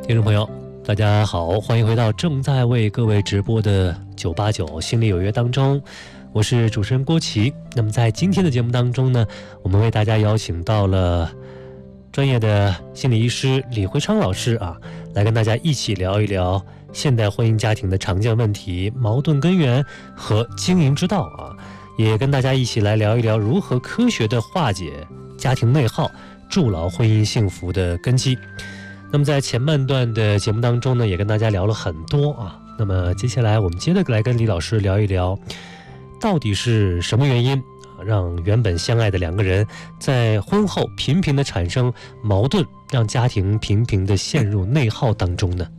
听众朋友大家好，欢迎回到正在为各位直播的989心理有约当中，我是主持人郭琦。那么在今天的节目当中呢，我们为大家邀请到了专业的心理医师李辉昌老师来跟大家一起聊一聊现代婚姻家庭的常见问题、矛盾根源和经营之道也跟大家一起来聊一聊如何科学的化解家庭内耗，筑牢婚姻幸福的根基。那么在前半段的节目当中呢，也跟大家聊了很多那么接下来我们接着来跟李老师聊一聊，到底是什么原因让原本相爱的两个人在婚后频频的产生矛盾，让家庭频频的陷入内耗当中呢？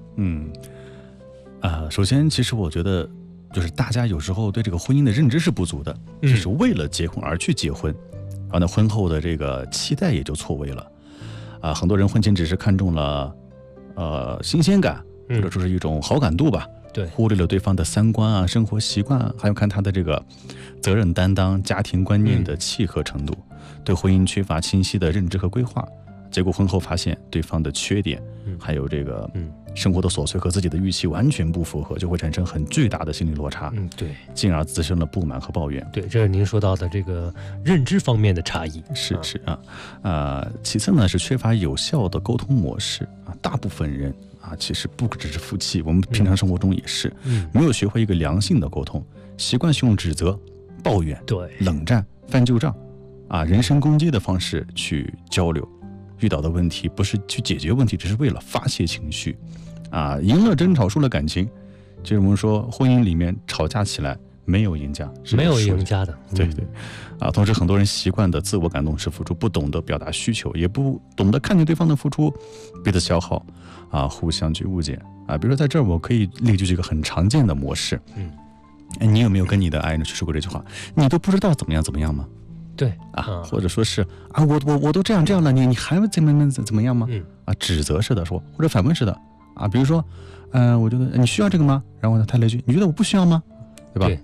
首先其实我觉得就是大家有时候对这个婚姻的认知是不足的，就是为了结婚而去结婚，然后呢婚后的这个期待也就错位了很多人婚前只是看中了新鲜感，或者说是一种好感度吧， 对， 忽略了对方的三观生活习惯还有看他的这个责任担当、家庭观念的契合程度，对婚姻缺乏清晰的认知和规划，结果婚后发现对方的缺点，还有这个生活的琐碎和自己的预期完全不符合，就会产生很巨大的心理落差， 对， 进而滋生了不满和抱怨。 对，这是您说到的这个认知方面的差异。 是其次呢是缺乏有效的沟通模式大部分人其实不只是夫妻，我们平常生活中也是，没有学会一个良性的沟通，习惯性用指责、抱怨、冷战、翻旧账人身攻击的方式去交流，遇到的问题不是去解决问题，只是为了发泄情绪赢了争吵，输了感情。就是我们说婚姻里面吵架起来没有赢家， 没有赢家的。 对同时很多人习惯的自我感动式付出，不懂得表达需求，也不懂得看见对方的付出，彼此消耗互相去误解比如说在这儿我可以列举几个很常见的模式。你有没有跟你的爱人去说过这句话？你都不知道怎么样吗？ 对或者说是我都这样了，你还怎么样吗？指责式的说，或者反问式的比如说我觉得你需要这个吗？然后他来一句，你觉得我不需要吗？对吧？